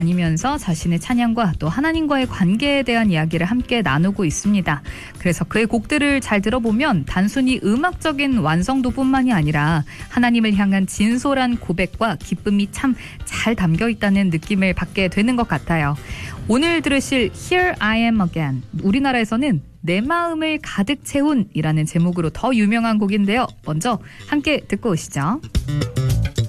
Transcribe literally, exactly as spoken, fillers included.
다니면서 자신의 찬양과 또 하나님과의 관계에 대한 이야기를 함께 나누고 있습니다. 그래서 그의 곡들을 잘 들어보면 단순히 음악적인 완성도뿐만이 아니라 하나님을 향한 진솔한 고백과 기쁨이 참 잘 담겨 있다는 느낌을 받게 되는 것 같아요. 오늘 들으실 Here I Am Again, 우리나라에서는 내 마음을 가득 채운이라는 제목으로 더 유명한 곡인데요. 먼저 함께 듣고 오시죠.